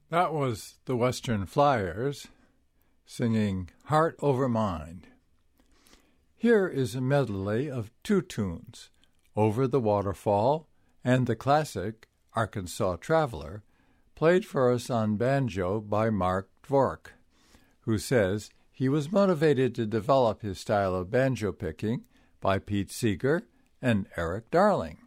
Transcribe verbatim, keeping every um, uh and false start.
That was the Western Flyers singing Heart Over Mind. Here is a medley of two tunes, Over the Waterfall and the classic Arkansas Traveler, played for us on banjo by Mark Dvork, who says he was motivated to develop his style of banjo picking by Pete Seeger and Eric Darling.